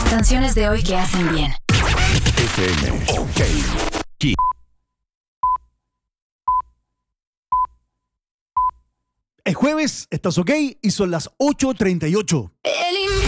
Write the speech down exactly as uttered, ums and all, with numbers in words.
Canciones de hoy que hacen bien. F M, ok. Es jueves, estás ok y son las ocho treinta y ocho.